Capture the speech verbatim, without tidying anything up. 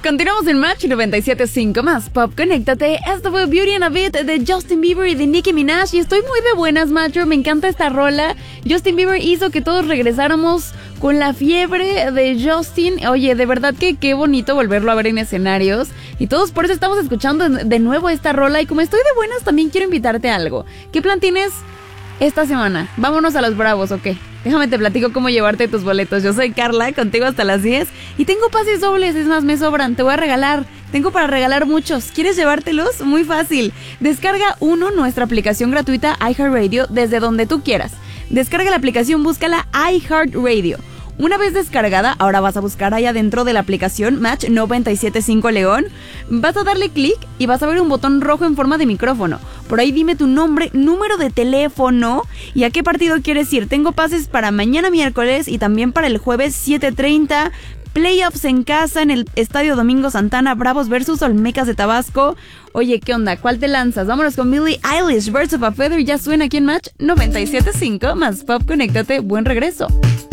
Continuamos en Match noventa y siete punto cinco más Pop, conéctate. Esto fue Beauty and a Bit de Justin Bieber y de Nicki Minaj. Y estoy muy de buenas, macho. Me encanta esta rola. Justin Bieber hizo que todos regresáramos con la fiebre de Justin. Oye, de verdad que qué bonito volverlo a ver en escenarios. Y todos por eso estamos escuchando de nuevo esta rola. Y como estoy de buenas, también quiero invitarte a algo. ¿Qué plan tienes esta semana? Vámonos a los Bravos, ¿ok? Déjame te platico cómo llevarte tus boletos. Yo soy Carla, contigo hasta las diez. Y tengo pases dobles, es más, me sobran. Te voy a regalar. Tengo para regalar muchos. ¿Quieres llevártelos? Muy fácil. Descarga uno, nuestra aplicación gratuita iHeartRadio, desde donde tú quieras. Descarga la aplicación, búscala iHeartRadio. Una vez descargada, ahora vas a buscar ahí adentro de la aplicación Match noventa y siete punto cinco León. Vas a darle clic y vas a ver un botón rojo en forma de micrófono. Por ahí dime tu nombre, número de teléfono y a qué partido quieres ir. Tengo pases para mañana miércoles y también para el jueves siete treinta. Playoffs en casa en el Estadio Domingo Santana, Bravos versus Olmecas de Tabasco. Oye, ¿qué onda? ¿Cuál te lanzas? Vámonos con Billie Eilish, Birds of a Feather. Ya suena aquí en Match noventa y siete punto cinco más Pop, conéctate. Buen regreso.